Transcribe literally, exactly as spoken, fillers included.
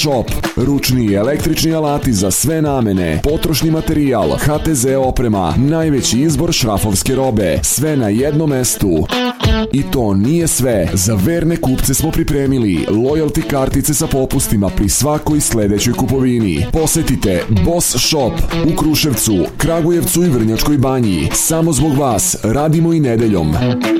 Shop. Ručni i električni alati za sve namene, potrošni materijal, ha te ze oprema, najveći izbor šrafovske robe, sve na jednom mestu. I to nije sve. Za verne kupce smo pripremili loyalty kartice sa popustima pri svakoj sledećoj kupovini. Posetite Boss Shop u Kruševcu, Kragujevcu i Vrnjačkoj Banji. Samo zbog vas radimo i nedeljom.